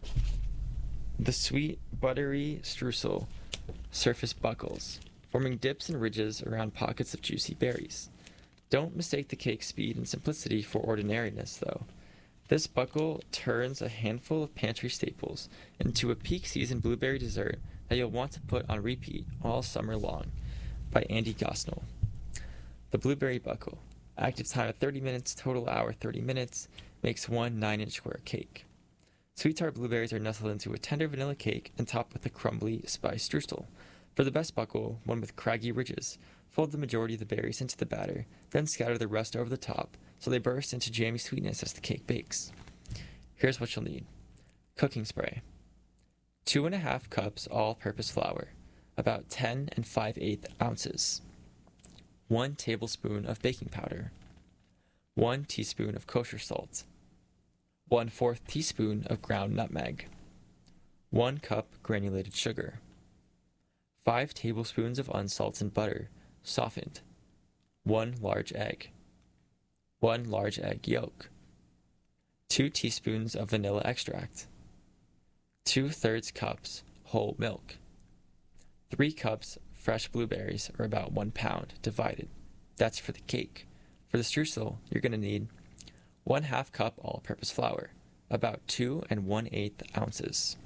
the sweet, buttery streusel surface buckles, forming dips and ridges around pockets of juicy berries. Don't mistake the cake's speed and simplicity for ordinariness, though. This buckle turns a handful of pantry staples into a peak season blueberry dessert that you'll want to put on repeat all summer long. By Andy Gosnell. The Blueberry Buckle. Active time of thirty minutes, total hour thirty minutes, makes one nine inch square cake. Sweet tart blueberries are nestled into a tender vanilla cake and topped with a crumbly spice streusel. For the best buckle, one with craggy ridges, fold the majority of the berries into the batter, then scatter the rest over the top so they burst into jammy sweetness as the cake bakes. Here's what you'll need. Cooking spray. Two and a half cups all-purpose flour, about ten and five eighths ounces. One tablespoon of baking powder. One teaspoon of kosher salt. One fourth teaspoon of ground nutmeg. One cup granulated sugar. Five tablespoons of unsalted butter, softened. One large egg. One large egg yolk. Two teaspoons of vanilla extract. Two thirds cups whole milk. Three cups fresh blueberries, or about one pound, divided. That's for the cake. For the streusel, you're going to need one half cup all-purpose flour, about two and one eighth ounces.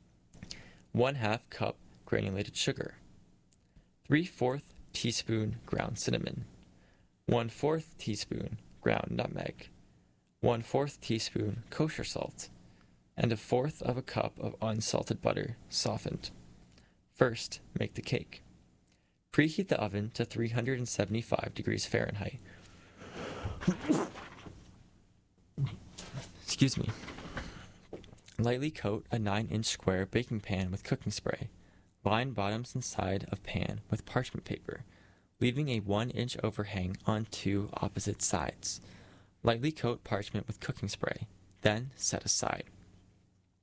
One half cup granulated sugar. Three fourth teaspoon ground cinnamon. One fourth teaspoon ground nutmeg. One fourth teaspoon kosher salt. And a fourth of a cup of unsalted butter, softened. First, make the cake. Preheat the oven to three hundred seventy-five degrees Fahrenheit. Excuse me. Lightly coat a nine inch square baking pan with cooking spray. Line bottoms and side of pan with parchment paper, leaving a one inch overhang on two opposite sides. Lightly coat parchment with cooking spray, then set aside.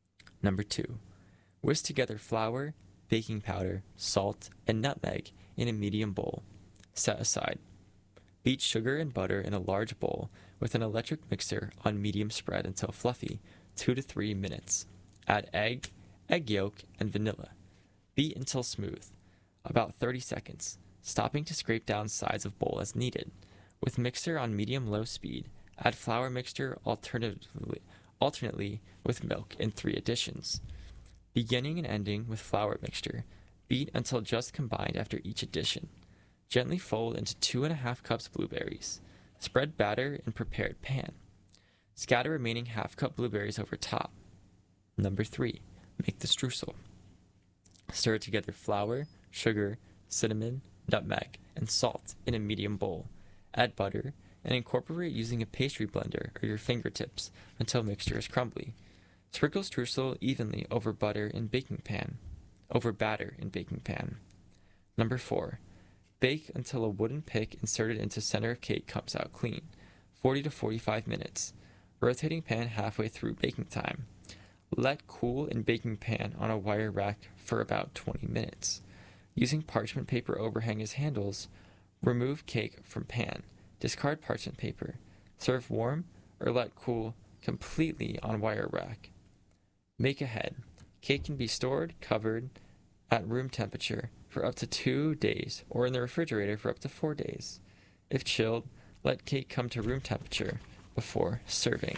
Number two, whisk together flour, baking powder, salt, and nutmeg in a medium bowl. Set aside. Beat sugar and butter in a large bowl with an electric mixer on medium spread until fluffy, two to three minutes. Add egg, egg yolk, and vanilla. Beat until smooth, about thirty seconds, stopping to scrape down sides of bowl as needed. With mixer on medium-low speed, add flour mixture alternatively, alternately with milk in three additions. Beginning and ending with flour mixture, beat until just combined after each addition. Gently fold into two and a half cups blueberries. Spread batter in prepared pan. Scatter remaining half cup blueberries over top. Number three, make the streusel. Stir together flour, sugar, cinnamon, nutmeg, and salt in a medium bowl. Add butter and incorporate using a pastry blender or your fingertips until mixture is crumbly. Sprinkle streusel evenly over butter in baking pan, over batter in baking pan. Number four, bake until a wooden pick inserted into center of cake comes out clean, forty to forty-five minutes. Rotating pan halfway through baking time. Let cool in baking pan on a wire rack for about twenty minutes. Using parchment paper overhang as handles, remove cake from pan. Discard parchment paper. Serve warm or let cool completely on wire rack. Make ahead. Cake can be stored, covered at room temperature for up to two days or in the refrigerator for up to four days. If chilled, let cake come to room temperature before serving.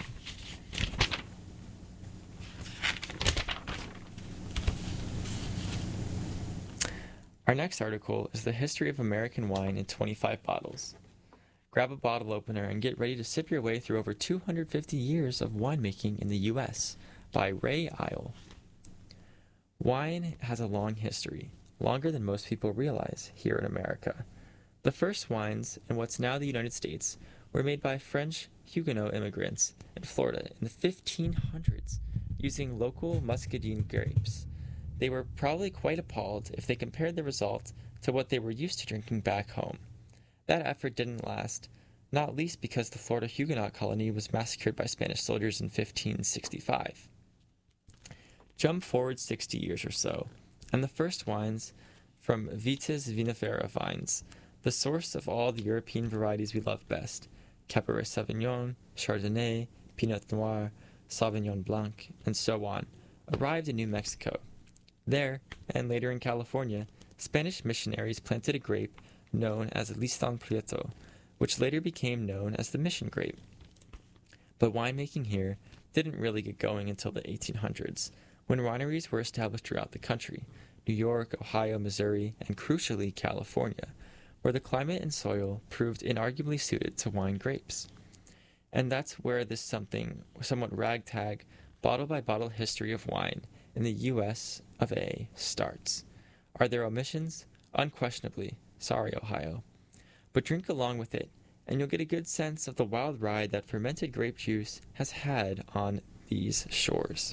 Our next article is the history of American wine in twenty-five bottles. Grab a bottle opener and get ready to sip your way through over two hundred fifty years of winemaking in the U S by Ray Isle. Wine has a long history, longer than most people realize here in America. The first wines in what's now the United States were made by French Huguenot immigrants in Florida in the fifteen hundreds using local muscadine grapes. They were probably quite appalled if they compared the result to what they were used to drinking back home. That effort didn't last, not least because the Florida Huguenot colony was massacred by Spanish soldiers in fifteen sixty-five. Jump forward sixty years or so, and the first wines from Vitis vinifera vines, the source of all the European varieties we love best, Cabernet Sauvignon, Chardonnay, Pinot Noir, Sauvignon Blanc, and so on, arrived in New Mexico. There, and later in California, Spanish missionaries planted a grape known as Listan Prieto, which later became known as the Mission grape. But winemaking here didn't really get going until the eighteen hundreds, when wineries were established throughout the country, New York, Ohio, Missouri, and crucially California, where the climate and soil proved inarguably suited to wine grapes. And that's where this something, somewhat ragtag, bottle-by-bottle history of wine in the U S of A starts. Are there omissions? Unquestionably. Sorry, Ohio. But drink along with it, and you'll get a good sense of the wild ride that fermented grape juice has had on these shores.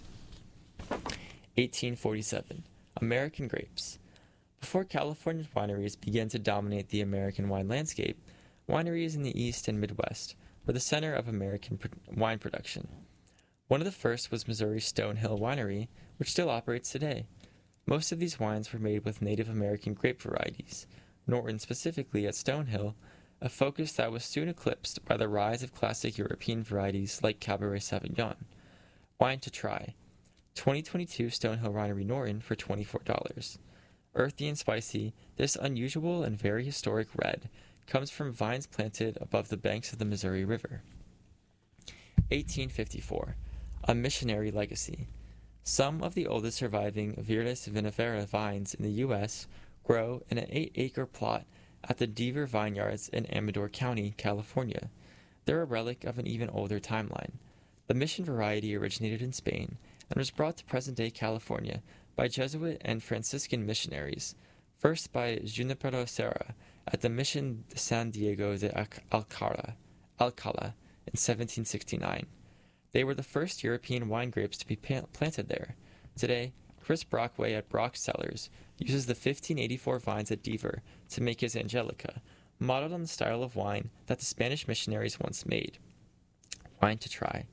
eighteen forty-seven. American grapes. Before California wineries began to dominate the American wine landscape, wineries in the East and Midwest were the center of American pro- wine production. One of the first was Missouri's Stonehill Winery, which still operates today. Most of these wines were made with Native American grape varieties, Norton specifically at Stonehill, a focus that was soon eclipsed by the rise of classic European varieties like Cabernet Sauvignon. Wine to try. twenty twenty-two Stonehill Winery Norton for twenty-four dollars. Earthy and spicy, this unusual and very historic red comes from vines planted above the banks of the Missouri River. eighteen fifty-four. A missionary legacy. Some of the oldest surviving Vitis vinifera vines in the U S grow in an eight-acre plot at the Deaver Vineyards in Amador County, California. They're a relic of an even older timeline. The mission variety originated in Spain and was brought to present-day California by Jesuit and Franciscan missionaries, first by Junipero Serra at the Mission de San Diego de Alcala, Alcala in seventeen sixty-nine. They were the first European wine grapes to be planted there. Today, Chris Brockway at Brock Cellars uses the fifteen eighty-four vines at Deaver to make his Angelica, modeled on the style of wine that the Spanish missionaries once made. Wine to try.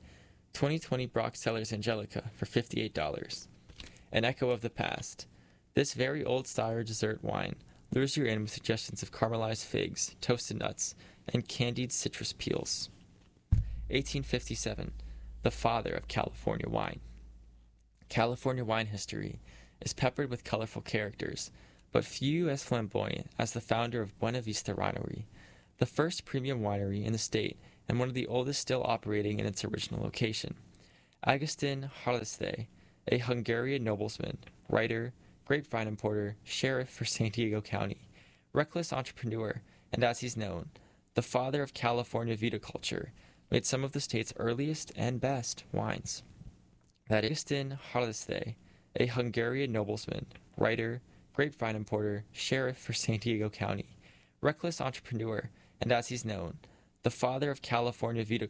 twenty twenty Brock Cellars Angelica for fifty-eight dollars. An echo of the past. This very old-style dessert wine lures you in with suggestions of caramelized figs, toasted nuts, and candied citrus peels. eighteen fifty-seven, the father of California wine. California wine history is peppered with colorful characters, but few as flamboyant as the founder of Buena Vista Winery, the first premium winery in the state and one of the oldest still operating in its original location. Agustin Harlesthé, a Hungarian nobleman, writer, grapevine importer, sheriff for San Diego County, reckless entrepreneur, and as he's known, the father of California viticulture, made some of the state's earliest and best wines. That Agustin Harlesthé, a Hungarian nobleman, writer, grapevine importer, sheriff for San Diego County, reckless entrepreneur, and as he's known, the father of California viticulture,